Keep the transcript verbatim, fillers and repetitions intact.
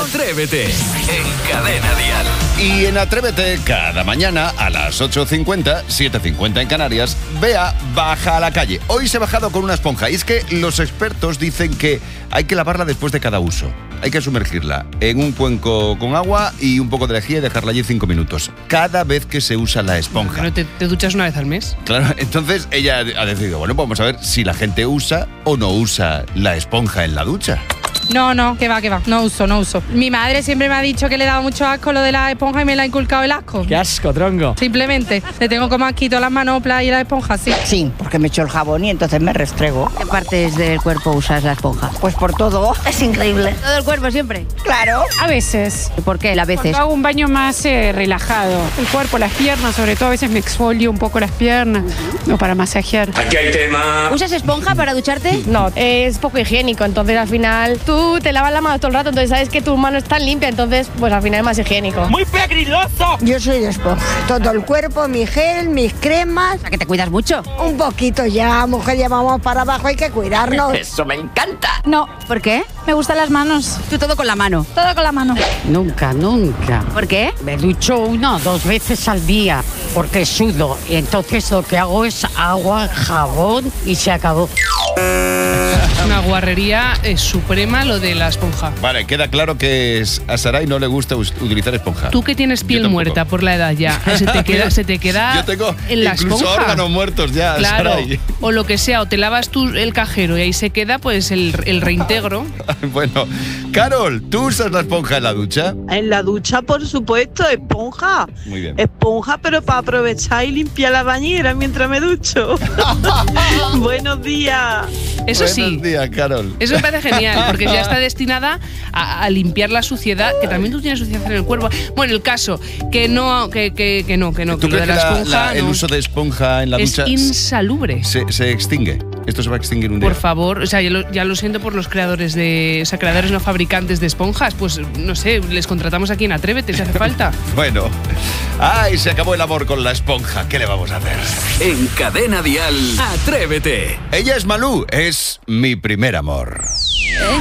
Atrévete en Cadena Dial. Y en Atrévete, cada mañana a las ocho cincuenta, siete cincuenta en Canarias, Bea baja a la calle. Hoy se ha bajado con una esponja y es que los expertos dicen que hay que lavarla después de cada uso. Hay que sumergirla en un cuenco con agua y un poco de lejía y dejarla allí cinco minutos. Cada vez que se usa la esponja. ¿Pero te, te duchas una vez al mes? Claro, entonces ella ha decidido, bueno, vamos a ver si la gente usa o no usa la esponja en la ducha. No, no, que va, que va. No uso, no uso. Mi madre siempre me ha dicho que le daba mucho asco lo de la esponja y me la ha inculcado el asco. ¡Qué asco, tronco! Simplemente. Le tengo como asquito las manoplas y la esponja, sí. Sí, porque me echo el jabón y entonces me restrego. ¿Qué partes del cuerpo usas la esponja? Pues por todo. Es increíble. ¿Todo el cuerpo siempre? Claro. A veces. ¿Y por qué? A veces. Cuando hago un baño más eh, relajado. El cuerpo, las piernas, sobre todo a veces me exfolio un poco las piernas. No, para masajear. Aquí hay tema. ¿Usas esponja para ducharte? No, es poco higiénico, entonces al final tú te lavas la mano todo el rato, entonces sabes que tu mano está limpia, entonces pues al final es más higiénico. ¡Muy pegriloso! Yo soy de esponja. Todo el cuerpo, mi gel, mis cremas. O sea, que te cuidas mucho. Un poquito ya, mujer, ya vamos para abajo, hay que cuidarnos. ¡Eso me encanta! No, ¿Por qué? me gustan las manos. Tú todo con la mano. Todo con la mano. Nunca, nunca. ¿Por qué? Me ducho una o dos veces al día porque sudo. Y entonces lo que hago es agua, jabón y se acabó. Una guarrería eh, suprema lo de la esponja. Vale, queda claro que es- a Saray no le gusta us- utilizar esponja. Tú que tienes piel Yo tampoco. muerta por la edad ya, se te queda, se te queda Yo tengo en la incluso esponja. órganos muertos ya, Claro, Saray. o lo que sea, o te lavas tú el cajero y ahí se queda pues el, el reintegro. Bueno, Carol, ¿tú usas la esponja en la ducha? En la ducha, por supuesto, esponja. Muy bien. Esponja, pero para aprovechar y limpiar la bañera mientras me ducho. Buenos días. Eso sí. Buenos días, Carol. Eso me parece genial, porque ya está destinada a, a limpiar la suciedad, que también tú tienes suciedad en el cuerpo. Bueno, el caso, que no, que, que, que no, que no, que ¿Tú lo de crees la que la- esponja la- el no. uso de esponja en la es ducha insalubre. se, se extingue? Esto se va a extinguir un día. Por favor, o sea, ya lo, ya lo siento por los creadores de, o sea, creadores no fabricantes de esponjas, pues no sé, les contratamos aquí en Atrévete si hace falta. Bueno, ay, se acabó el amor con la esponja. ¿Qué le vamos a hacer? En Cadena Dial, Atrévete. Ella es Malú, es mi primer amor.